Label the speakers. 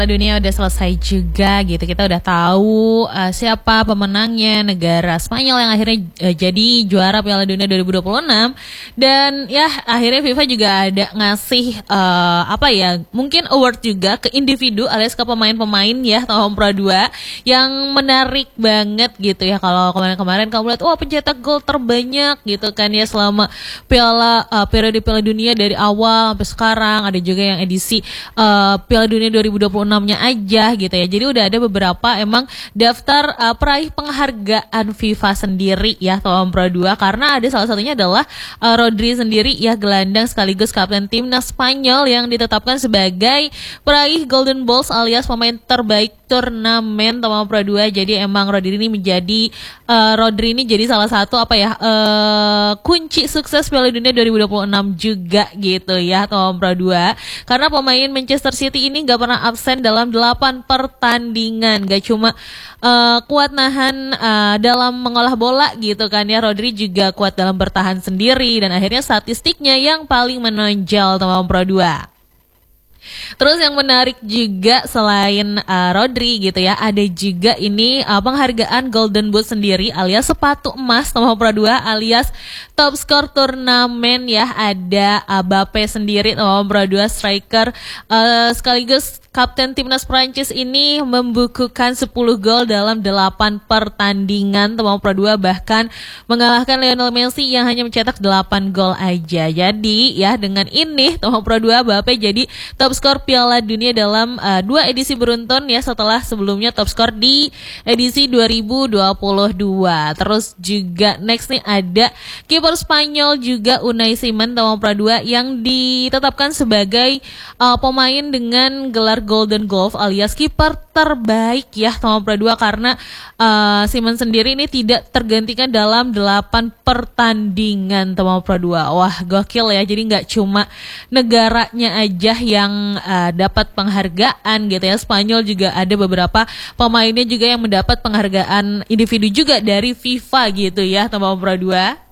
Speaker 1: Dunia udah selesai juga gitu. Kita udah tahu siapa pemenangnya, negara Spanyol yang akhirnya jadi juara Piala Dunia 2026. Dan ya akhirnya FIFA juga ada ngasih mungkin award juga ke individu alias ke pemain-pemain ya tahun Pro 2 yang menarik banget gitu ya. Kalau kemarin-kemarin kamu lihat pencetak gol terbanyak gitu kan ya selama periode Piala Dunia dari awal sampai sekarang. Ada juga yang edisi Piala Dunia 2026-nya aja gitu ya. Jadi udah ada beberapa emang daftar peraih penghargaan FIFA sendiri ya tahun Pro 2, karena ada salah satunya adalah Rodri sendiri ya, gelandang sekaligus kapten timnas Spanyol yang ditetapkan sebagai peraih Golden Balls alias pemain terbaik turnamen tahun Pro 2. Jadi emang Rodri ini jadi salah satu kunci sukses Piala Dunia 2026 juga gitu ya tahun Pro 2, karena pemain Manchester City ini gak pernah absen dalam 8 pertandingan. Gak cuma kuat nahan dalam mengolah bola gitu kan ya, Rodri juga kuat dalam bertahan sendiri dan akhirnya statistiknya yang paling menonjol tahun Pro 2. Terus yang menarik juga selain Rodri gitu ya, ada juga ini penghargaan Golden Boot sendiri alias sepatu emas tahun Pro 2 alias top skor turnamen ya. Ada Mbappe sendiri tahun Pro 2 striker sekaligus kapten timnas Prancis ini membukukan 10 gol dalam 8 pertandingan tahun Pro 2, bahkan mengalahkan Lionel Messi yang hanya mencetak 8 gol aja. Jadi ya dengan ini tahun Pro 2 Mbappe jadi top skor Piala Dunia dalam 2 edisi beruntun ya, setelah sebelumnya top skor di edisi 2022. Terus juga next nih ada kiper Spanyol juga Unai Simon tahun Pro 2 yang ditetapkan sebagai pemain dengan gelar Golden Glove alias kiper terbaik ya tahun Pro 2, karena Simon sendiri ini tidak tergantikan dalam 8 pertandingan tahun Pro 2. Wah gokil ya, jadi nggak cuma negaranya aja yang dapat penghargaan gitu ya, Spanyol juga ada beberapa pemainnya juga yang mendapat penghargaan individu juga dari FIFA gitu ya tahun Pro 2.